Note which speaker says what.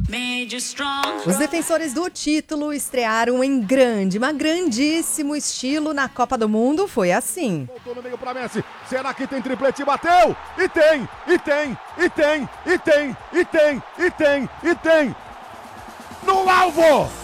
Speaker 1: Os defensores do título estrearam em grandíssimo estilo na Copa do Mundo. Foi assim.
Speaker 2: Voltou no meio para Messi. Será que tem triplete? Bateu! E tem! No alvo!